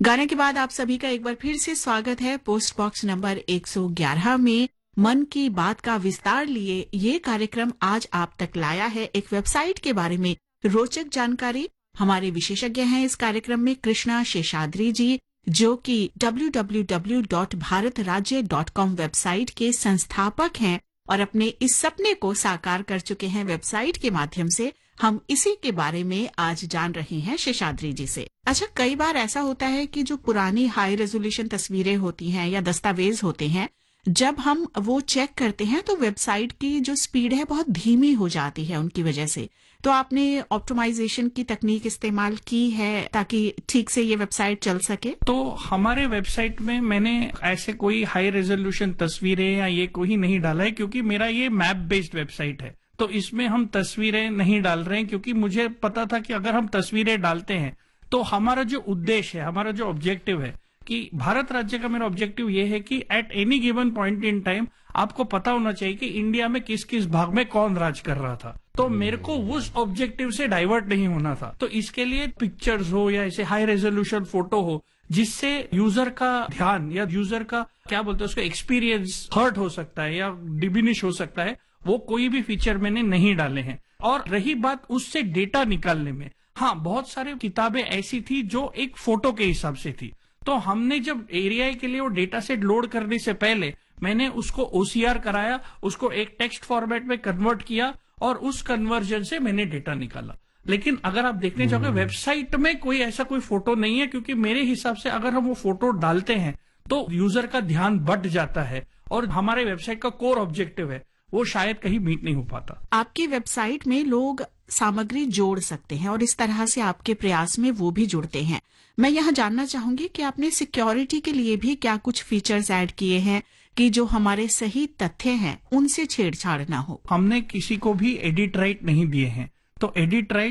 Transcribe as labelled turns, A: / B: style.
A: गाने के बाद आप सभी का एक बार फिर से स्वागत है। पोस्ट बॉक्स नंबर 111 में मन की बात का विस्तार लिए ये कार्यक्रम आज आप तक लाया है एक वेबसाइट के बारे में रोचक जानकारी। हमारे विशेषज्ञ हैं इस कार्यक्रम में कृष्णा शेषाद्री जी, जो कि www.bharatrajya.com वेबसाइट के संस्थापक हैं और अपने इस सपने को साकार कर चुके हैं वेबसाइट के माध्यम से। हम इसी के बारे में आज जान रहे हैं शेषाद्री जी से। अच्छा, कई बार ऐसा होता है कि जो पुरानी हाई रेजोल्यूशन तस्वीरें होती हैं या दस्तावेज होते हैं, जब हम वो चेक करते हैं तो वेबसाइट की जो स्पीड है बहुत धीमी हो जाती है उनकी वजह से। तो आपने ऑप्टिमाइजेशन की तकनीक इस्तेमाल की है ताकि ठीक से ये वेबसाइट चल सके?
B: तो हमारे वेबसाइट में मैंने ऐसे कोई हाई रेजोल्यूशन तस्वीरें या ये कोई नहीं डाला है, क्योंकि मेरा ये मैप बेस्ड वेबसाइट है। तो इसमें हम तस्वीरें नहीं डाल रहे हैं, क्योंकि मुझे पता था कि अगर हम तस्वीरें डालते हैं तो हमारा जो उद्देश्य है, हमारा जो ऑब्जेक्टिव है, कि भारत राज्य का मेरा ऑब्जेक्टिव ये है कि at any given point in time आपको पता होना चाहिए कि इंडिया में किस किस भाग में कौन राज कर रहा था। तो मेरे को उस ऑब्जेक्टिव से डाइवर्ट नहीं होना था। तो इसके लिए पिक्चर्स हो या ऐसे हाई रेजोल्यूशन फोटो हो जिससे यूजर का ध्यान या यूजर का क्या बोलते हैं उसका एक्सपीरियंस हर्ट हो सकता है या डिमिनिश हो सकता है, वो कोई भी फीचर मैंने नहीं डाले हैं। और रही बात उससे डेटा निकालने में, हाँ, बहुत सारी किताबें ऐसी थी जो एक फोटो के हिसाब से थी। तो हमने जब एआई के लिए वो डेटा सेट लोड करने से पहले मैंने उसको ओसीआर कराया, उसको एक टेक्स्ट फॉर्मेट में कन्वर्ट किया और उस कन्वर्जन से मैंने डेटा निकाला। लेकिन अगर आप देखने जाओगे वेबसाइट में कोई ऐसा कोई फोटो नहीं है, क्योंकि मेरे हिसाब से अगर हम वो फोटो डालते हैं तो यूजर का ध्यान बट जाता है और हमारे वेबसाइट का कोर ऑब्जेक्टिव है वो शायद कहीं मीट नहीं हो पाता।
A: आपकी वेबसाइट में लोग सामग्री जोड़ सकते हैं और इस तरह से आपके प्रयास में वो भी जुड़ते हैं। मैं यहाँ जानना चाहूंगी कि आपने सिक्योरिटी के लिए भी क्या कुछ फीचर्स ऐड किए हैं कि जो हमारे सही तथ्य हैं उनसे छेड़छाड़ ना हो?
B: हमने किसी को भी एडिट राइट नहीं दिए हैं। तो एडिट राइट